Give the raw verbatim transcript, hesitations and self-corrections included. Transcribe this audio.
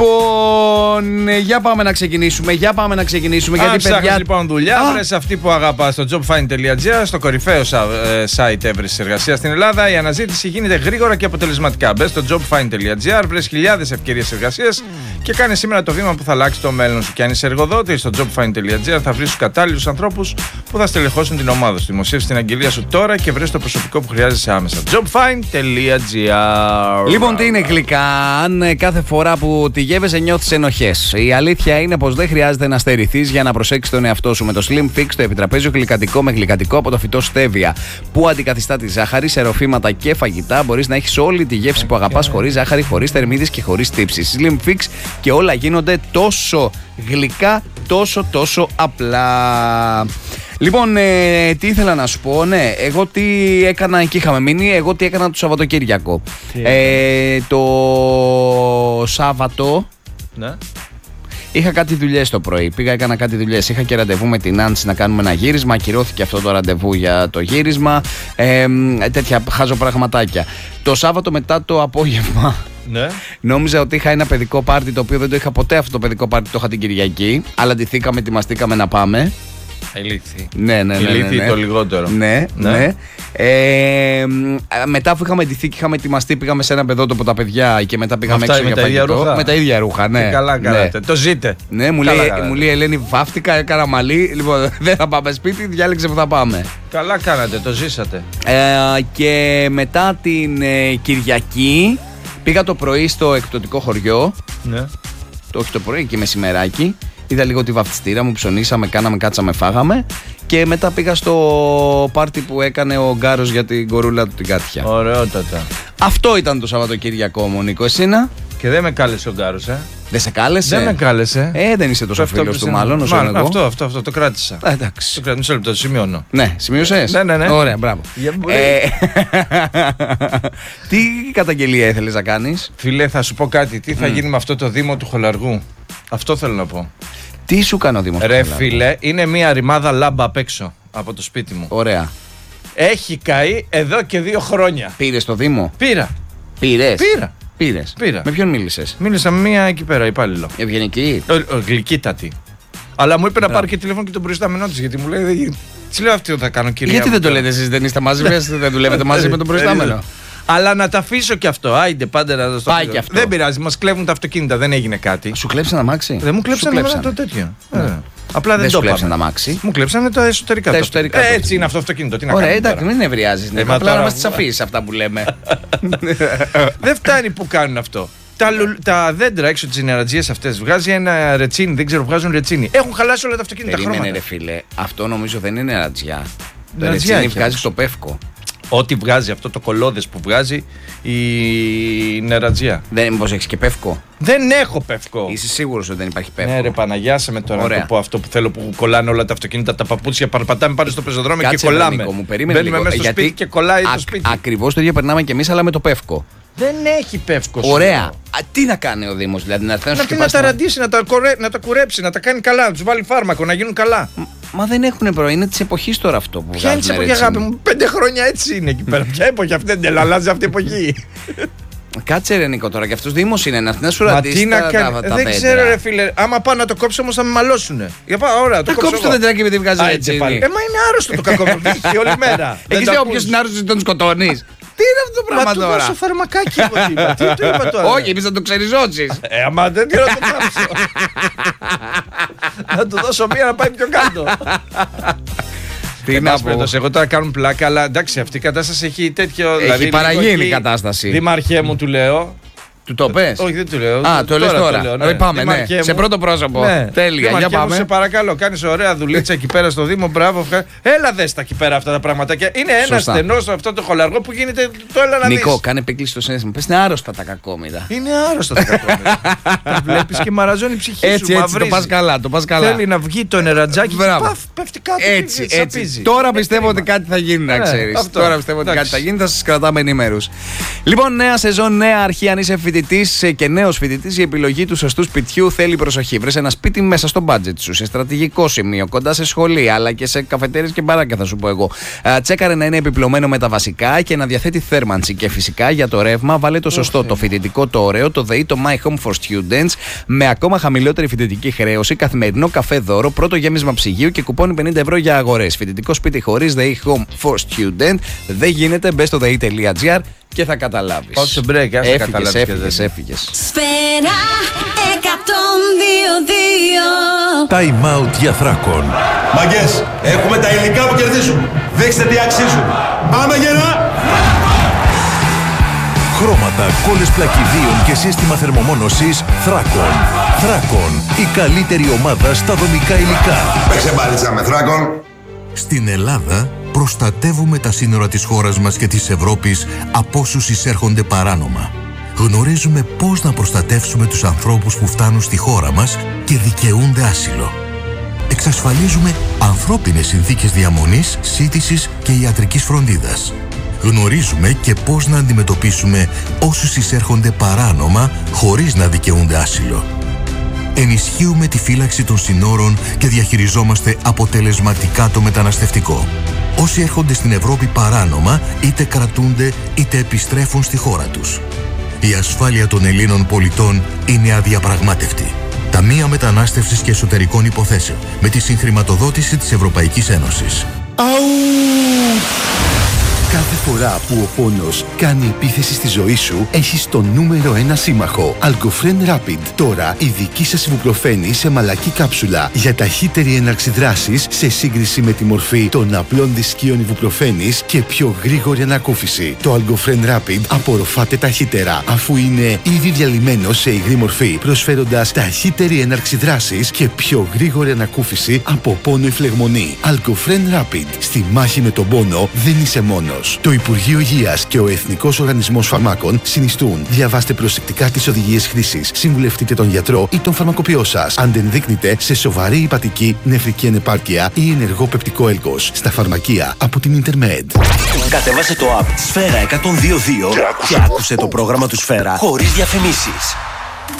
Λοιπόν, για πάμε να ξεκινήσουμε. Για πάμε να ξεκινήσουμε. Αν γιατί ψάχνεις παιδιά... λοιπόν δουλειά, βρες αυτή που αγαπάς στο jobfind τελεία gr, στο κορυφαίο site έβρεσης εργασίας στην Ελλάδα. Η αναζήτηση γίνεται γρήγορα και αποτελεσματικά. Μπες στο jobfind τελεία gr, βρες χιλιάδες ευκαιρίες εργασίας και κάνε σήμερα το βήμα που θα αλλάξει το μέλλον σου. Και αν είσαι εργοδότης, στο jobfind τελεία gr θα βρεις τους κατάλληλους ανθρώπους που θα στελεχώσουν την ομάδα σου. Δημοσίευσε την αγγελία σου τώρα και βρες το προσωπικό που χρειάζεσαι άμεσα. jobfind τελεία gr. Λοιπόν, τι είναι γλυκά, αν κάθε φορά που τη γεύεσαι νιώθεις ενοχές. Η αλήθεια είναι πως δεν χρειάζεται να στερηθείς για να προσέξεις τον εαυτό σου. Με το Slim Fix, το επιτραπέζιο γλυκαντικό με γλυκαντικό από το φυτό Stevia, που αντικαθιστά τη ζάχαρη σε ροφήματα και φαγητά, μπορείς να έχεις όλη τη γεύση που αγαπάς, χωρίς ζάχαρη, χωρίς θερμίδες και χωρίς τύψεις. Slim Fix και όλα γίνονται τόσο γλυκά, τόσο τόσο απλά. Λοιπόν, ε, τι ήθελα να σου πω, ναι, εγώ τι έκανα, εκεί είχαμε μείνει, εγώ τι έκανα το Σαββατοκύριακο. Ε, το Σάββατο, ναι. Είχα κάτι δουλειές το πρωί, πήγα έκανα κάτι δουλειές, είχα και ραντεβού με την Άνση να κάνουμε ένα γύρισμα, ακυρώθηκε αυτό το ραντεβού για το γύρισμα, ε, τέτοια χάζω πραγματάκια. Το Σάββατο μετά το απόγευμα, ναι. Νόμιζα ότι είχα ένα παιδικό πάρτι, το οποίο δεν το είχα ποτέ αυτό το παιδικό πάρτι, το είχα την Κυριακή, αλλά ντυθήκαμε, ετοιμαστήκαμε να πάμε. Ηλίθι. Ναι, ναι, ναι. Ηλίθι ναι, ναι. το λιγότερο. Ναι, ναι. ναι. Ε, μετά που είχαμε ντυθεί και είχαμε ετοιμαστεί, πήγαμε σε ένα παιδότοπο τα παιδιά και μετά πήγαμε Αυτά έξω με για τα ίδια φαγητό. ρούχα. Με τα ίδια ρούχα, ναι. Και καλά κάνατε. Ναι. Το ζείτε. Ναι, μου, Καλά λέει, κάνατε. μου λέει η Ελένη, βάφτηκα, έκανα μαλλί. Λοιπόν, δεν θα πάμε σπίτι, διάλεξε που θα πάμε. Καλά κάνατε, το ζήσατε. Ε, και μετά την ε, Κυριακή πήγα το πρωί στο εκπτωτικό χωριό. Ναι. Το, όχι το πρωί και μεσημεράκι. Είδα λίγο τη βαφτιστήρα μου, ψωνίσαμε, κάναμε, κάτσαμε, φάγαμε. Και μετά πήγα στο πάρτι που έκανε ο Γκάρος για την κορούλα του την Κάτια. Ωραιότατα. Αυτό ήταν το Σαββατοκύριακο μου, Νίκο. Εσένα? Και δεν με κάλεσε ο Γκάρος, ε. Δεν σε κάλεσε? Δεν με κάλεσε. Ε, δεν είσαι τόσο φίλος του, μάλλον, όσο μάλλον εγώ. Αυτό, αυτό, αυτό, το κράτησα. Α, εντάξει. Το κράτησα, μισό λεπτό, το σημειώνω. Ναι, σημείωσες? Ναι, ναι, ναι. Ωραία, μπράβο. Ε... Τι καταγγελία ήθελες να κάνεις? Φίλε, θα σου πω κάτι. Τι θα mm. γίνει με αυτό το Δήμο του Χολαργού? Αυτό θέλω να πω. Τι σου κάνω ο Δήμος? Ρε φίλε, είναι μια ρημάδα λάμπα απ' έξω από το σπίτι μου. Ωραία. Έχει καεί εδώ και δύο χρόνια. Πήρες το Δήμο? Πήρα. Πήρες? Πήρα. Πήρες. Πήρα. Με ποιον μίλησες? Μίλησα με μια εκεί πέρα υπάλληλο. Ευγενική? Ο, ο, γλυκύτατη. Αλλά μου είπε να πάρει και τηλέφωνο και τον προϊστάμενό τη, γιατί μου λέει δεν γίνεται. Τη λέω αυτό θα κάνω, κυρία. Γιατί μου, δεν το τώρα. λέτε εσείς, δεν είστε μαζί, δεν δουλεύετε μαζί με τον προϊστάμενο? Αλλά να τα αφήσω κι αυτό. Άιντε, πάντα να το Πάει κι αυτό. Δεν πειράζει, μας κλέβουν τα αυτοκίνητα, δεν έγινε κάτι. Σου κλέψαν αμάξι? Δεν μου κλέψανε εμένα το τέτοιο. Ναι. Ε. Απλά δεν, δεν το σου κλέψαν είπαμε. αμάξι. Μου κλέψανε τα εσωτερικά. Τα το εσωτερικά ε, το έτσι είναι αυτό το αυτοκίνητο. Τι να Ωραία, κάνουμε εντάξει, τώρα. μην νευριάζεις. Ναι. Ε, μα Απλά να τώρα- μας τις αφήσεις αυτά που λέμε. Δεν φτάνει που κάνουν αυτό. Τα, λου- τα δέντρα έξω τη νερατζίες αυτές βγάζει ένα ρετσίνι, δεν ξέρω, βγάζουν ρετσίνι. Έχουν χαλάσει όλα τα αυτοκίνητα. Περίμενε χρώματα. ρε φίλε, αυτό νομίζω δεν είναι ρατζιά. Το Ρατζιά ρετσίνι έχει βγάζει όμως. στο πεύκο. Ό,τι βγάζει αυτό το κολόδες που βγάζει η νερατζία. Δεν, μήπως έχεις και πεύκο? Δεν έχω πευκό. Είσαι σίγουρος ότι δεν υπάρχει πεύκο? Ναι, ρε Παναγιά, σε με τώρα Ωραία. να το πω αυτό που θέλω που κολλάνε όλα τα αυτοκίνητα, τα παπούτσια, παρπατάμε πάνω στο πεζοδρόμιο και Κάτσε, ρε, κολλάμε. Νίκο μου, περίμενε Μπαίνουμε λίγο, μέσα στο γιατί σπίτι και κολλάει ακ- το σπίτι. Ακριβώς το ίδιο περνάμε και εμείς, αλλά με το πεύκο. Δεν έχει πεύκο. Ωραία. Α, τι να κάνει ο Δήμος, δηλαδή να έρθει να Να, σου τι, να σκεπάσει τα τα- ραντίσει, να τα, κορέ, να τα κουρέψει, να τα κάνει καλά, να του βάλει φάρμακο, να γίνουν καλά. Μα δεν έχουν προ, είναι της εποχής τώρα αυτό που Ποια είναι βγάζουν η εποχή, ρετσίνι. αγάπη μου, πέντε χρόνια έτσι είναι εκεί πέρα. Ποια εποχή αυτή δεν αλλάζει αυτή η εποχή. Κάτσε ρε Νίκο τώρα, και αυτός Δήμος είναι να έρθει να σου Μα ραντίσει τι να τα, κάνει. τα, τα Δεν δέντρα. ξέρω, ρε φίλε, άμα πάω να το κόψω όμω θα με μαλώσουνε. Για πάω, ωραία, το Θα κόψω. κόψει το εγώ. δεντράκι επειδή βγάζει Άιντε ρετσίνι. πάλι. Ε, μα είναι άρρωστο το κακό μου. Βγήκε όλη μέρα. Δεν Έχεις το δει ακούς. όποιος είναι άρρωστος τον σκοτώνεις? Τι είναι αυτό το Μα πράγμα του τώρα? δώσω φαρμακάκι εγώ τι είπα. Τι του είπα τώρα. Όχι, εμείς θα το ξεριζώσεις. Ε, άμα δεν θέλω να το κάψω. Να του δώσω μία να πάει πιο κάτω. Τι Εν να πάση πω. περιπτώσει, εγώ τώρα κάνουν πλάκα, αλλά εντάξει, αυτή η κατάσταση έχει τέτοιο. Έχει παραγίνει η κατάσταση. Δημαρχέ μου, του λέω. Του το πες? Όχι, δεν του λέω. Α, το λες τώρα. λέω, Ε, πάμε, ναι. Δημαρχέ Σε μου. πρώτο πρόσωπο. Ναι. Τέλεια, Δημαρχέ για μου, πάμε. σε παρακαλώ, κάνεις ωραία δουλίτσα εκεί πέρα στο Δήμο. Μπράβο, ευχα... Έλα δες τα εκεί πέρα αυτά τα πραγματάκια. Είναι ένα Σωστά. στενό σε αυτό το χολαργό που γίνεται. Το έλα να δεις. Νικό, κάνε επίκληση στο συνέστημα. Πες είναι άρρωστα τα κακόμοιρα. Είναι άρρωστο το κακό. Τα βλέπεις και μαραζώνει η ψυχή σου. Έτσι, έτσι, το μαυρίζει. πας καλά, το πας καλά. Θέλει να βγει το νερατζάκι και Μπράβο. παφ, πέφτει κάτω. Έτσι, και έτσι. σαπίζει. Τώρα Είναι πιστεύω κρίμα. ότι κάτι θα γίνει, να Ναι, ξέρεις. αυτό. Τώρα πιστεύω ότι Εντάξει. κάτι θα γίνει, θα σας κρατάμε ενήμερους. Λοιπόν, νέα σεζόν, νέα αρχή. Αν είσαι φοιτητής και νέος φοιτητής, η επιλογή του σωστού σπιτιού θέλει προσοχή. Βρες ένα σπίτι μέσα στο budget σου, σε στρατηγικό σημείο, κοντά σε σχολεία, αλλά και σε καφετέρειες και μπαράκια, θα σου πω εγώ. Τσέκαρε να είναι επιπλωμένο με τα βασικά και να διαθέτει θέρμανση. Και φυσικά για το ρεύμα, βάλε το σωστό, το φοιτητικό, το ωραίο, το ΔΕΗ, το My Home for Students, με ακόμα χαμηλότερη φοιτητική χρέωση, καθημερινό καφέ δώρο, πρώτο γέμισμα ψυγείου και κουπόνι πενήντα ευρώ για αγορές. Φοιτητικό σπίτι χωρίς ΔΕΗ Home for Student δεν γίνεται. Μπες στο δε ι τελεία τζι άρ και θα καταλάβεις. Πάω σε break, ας τα καταλάβεις. Έφυγες, έφυγες. Σφαίρα εκατόν δύο δύο. Time out για Θράκον. Μαγκές, έχουμε τα υλικά που κερδίζουν. Δείξτε τι αξίζουν. Πάμε γερά! Χρώματα, κόλλες πλακιδίων και σύστημα θερμομόνωσης Θράκον. Θράκον, η καλύτερη ομάδα στα δομικά υλικά. Παίξε μπάλιτσα με Θράκον. Στην Ελλάδα προστατεύουμε τα σύνορα της χώρας μας και της Ευρώπης από όσους εισέρχονται παράνομα. Γνωρίζουμε πώς να προστατεύσουμε τους ανθρώπους που φτάνουν στη χώρα μας και δικαιούνται άσυλο. Εξασφαλίζουμε ανθρώπινες συνθήκες διαμονής, σύντησης και ιατρικής φροντίδας. Γνωρίζουμε και πώς να αντιμετωπίσουμε όσους εισέρχονται παράνομα χωρίς να δικαιούνται άσυλο. Ενισχύουμε τη φύλαξη των συνόρων και διαχειριζόμαστε αποτελεσματικά το μεταναστευτικό. Όσοι έρχονται στην Ευρώπη παράνομα, είτε κρατούνται είτε επιστρέφουν στη χώρα τους. Η ασφάλεια των Ελλήνων πολιτών είναι αδιαπραγμάτευτη. Ταμεία Μετανάστευσης και Εσωτερικών Υποθέσεων, με τη συγχρηματοδότηση της Ευρωπαϊκής Ένωσης. Κάθε φορά που ο πόνος κάνει επίθεση στη ζωή σου, έχεις το νούμερο ένα σύμμαχο. Algofren Rapid. Τώρα η δική σας ιβουπροφένη σε μαλακή κάψουλα για ταχύτερη έναρξη δράσης σε σύγκριση με τη μορφή των απλών δισκίων ιβουπροφένης και πιο γρήγορη ανακούφιση. Το Algofren Rapid απορροφάται ταχύτερα, αφού είναι ήδη διαλυμένο σε υγρή μορφή, προσφέροντας ταχύτερη έναρξη δράσης και πιο γρήγορη ανακούφιση από πόνο ή φλεγμονή. Algofren Rapid. Στη μάχη με τον πόνο δεν είσαι μόνος. Το Υπουργείο Υγείας και ο Εθνικός Οργανισμός Φαρμάκων συνιστούν. Διαβάστε προσεκτικά τις οδηγίες χρήσης. Συμβουλευτείτε τον γιατρό ή τον φαρμακοποιό σας. Αν δεν δείκνετε σε σοβαρή υπατική, νεφρική ανεπάρκεια ή ενεργό πεπτικό έλκος. Στα φαρμακεία από την Intermed. Κατέβασε το app Σφαίρα εκατόν δύο δύο και άκουσε το πρόγραμμα του Σφαίρα χωρίς διαφημίσεις.